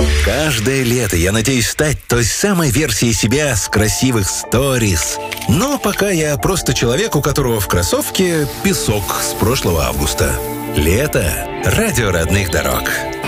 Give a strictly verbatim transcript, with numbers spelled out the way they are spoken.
Каждое лето я надеюсь стать той самой версией себя с красивых сторис. Но пока я просто человек, у которого в кроссовке песок с прошлого августа. Лето. Радио родных дорог.